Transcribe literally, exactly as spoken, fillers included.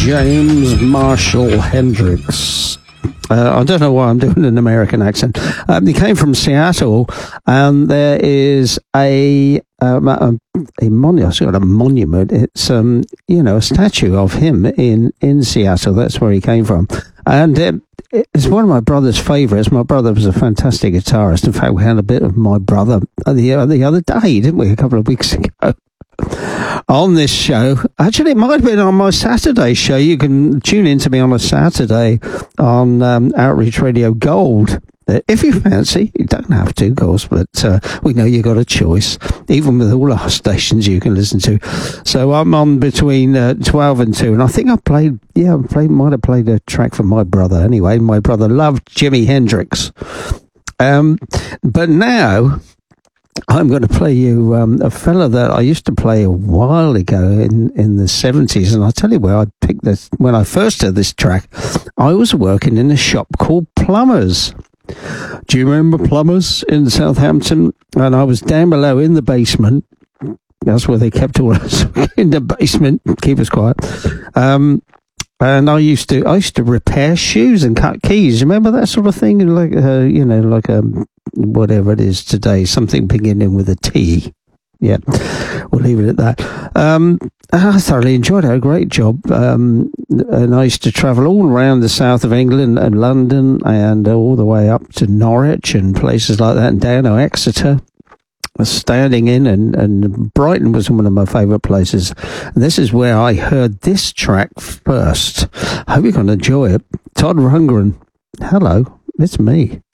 James Marshall Hendrix. Uh, I don't know why I'm doing an American accent. Um, he came from Seattle, and there is a um, a, a monument. A monument. It's um, you know, a statue of him in in Seattle. That's where he came from, and it, it's one of my brother's favourites. My brother was a fantastic guitarist. In fact, we had a bit of my brother the uh, the other day, didn't we? A couple of weeks ago. On this show. Actually, it might have been on my Saturday show. You can tune in to me on a Saturday on um, Outreach Radio Gold. Uh, if you fancy, you don't have to, of course, but uh, we know you got a choice. Even with all our stations you can listen to. So I'm on between uh, twelve and two, and I think I played, yeah, I played, might have played a track from my brother anyway. My brother loved Jimi Hendrix. Um, but now I'm going to play you um, a fella that I used to play a while ago in, in the seventies, and I'll tell you where I picked this. When I first heard this track, I was working in a shop called Plumbers. Do you remember Plumbers in Southampton? And I was down below in the basement. That's where they kept all us, in the basement, keep us quiet. Um, and I used to, I used to repair shoes and cut keys. Remember that sort of thing? Like, uh, you know, like a, whatever it is today, something beginning with a T. Yeah, we'll leave it at that. Um, I thoroughly enjoyed it. I had a great job. Um, and I used to travel all around the south of England and London and all the way up to Norwich and places like that, and down to Exeter. I was standing in, and, and Brighton was one of my favourite places. And this is where I heard this track first. I hope you're going to enjoy it. Todd Rundgren. Hello, it's me.